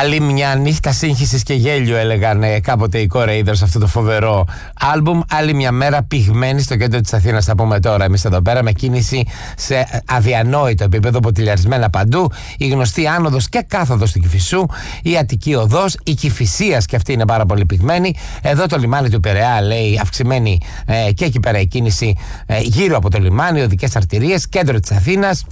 Άλλη μια νύχτα σύγχυσης και γέλιο, έλεγαν κάποτε οι Κορεΐδες σε αυτό το φοβερό άλμπουμ. Άλλη μια μέρα πυγμένη στο κέντρο της Αθήνας, θα πούμε τώρα εμείς εδώ πέρα, με κίνηση σε αδιανόητο επίπεδο, ποτηλιαρισμένα παντού. Η γνωστή άνοδος και κάθοδος του Κηφισού, η Αττική οδός, η Κηφισίας και αυτή είναι πάρα πολύ πυγμένη. Εδώ το λιμάνι του Πειραιά, λέει, αυξημένη και εκεί πέρα η κίνηση γύρω από το λιμάνι, οδικές αρτηρίες, κέντρο της Αθήνας.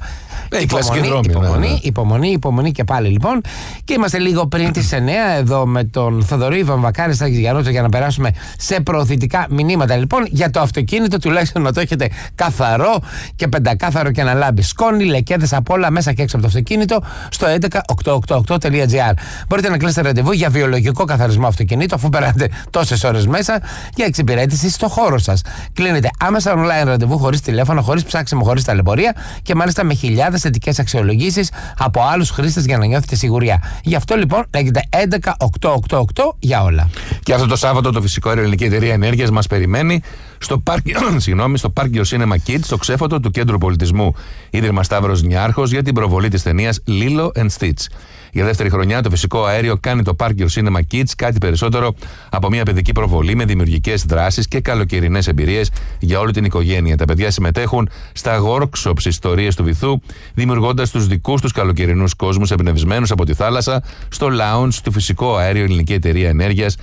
Υπομονή και πάλι λοιπόν. Και είμαστε λίγο πριν τις 9 εδώ με τον Θοδωρή Βαμβακάρη Στάκης Γιαννούτσο για να περάσουμε σε προωθητικά μηνύματα. Λοιπόν, για το αυτοκίνητο τουλάχιστον να το έχετε καθαρό και πεντακάθαρο και να λάμπει σκόνη, λεκέδες απ' όλα μέσα και έξω από το αυτοκίνητο στο 11888.gr. Μπορείτε να κλείσετε ραντεβού για βιολογικό καθαρισμό αυτοκινήτου αφού περάτε τόσες ώρες μέσα για εξυπηρέτηση στο χώρο σας. Κλείνετε άμεσα online ραντεβού, χωρίς τηλέφωνο, χωρίς ψάξιμο, χωρίς ταλαιπωρία και μάλιστα με χιλιάδες θετικές αξιολογήσεις από άλλους χρήστες για να νιώθετε σιγουριά. Γι' αυτό λοιπόν λέγεται 11888 για όλα. Και αυτό το Σάββατο το Φυσικό Αέριο Ελληνική Εταιρεία Ενέργειας μας περιμένει στο Πάρκιο Cinema Kids, στο Ξέφωτο του Κέντρου Πολιτισμού Ίδρυμα Σταύρος Νιάρχος, για την προβολή της ταινίας Lilo and Stitch. Για δεύτερη χρονιά το Φυσικό Αέριο κάνει το Πάρκιο Cinema Kids κάτι περισσότερο από μια παιδική προβολή με δημιουργικές δράσεις και καλοκαιρινές εμπειρίες για όλη την οικογένεια. Τα παιδιά συμμετέχουν στα workshops ιστορίες του βυθού, δημιουργώντας τους δικούς τους καλοκαιρινούς κόσμους εμπνευσμένους από τη θάλασσα στο lounge του Φυσικό Αέριο Ελληνική Εταιρεία Ενέργειας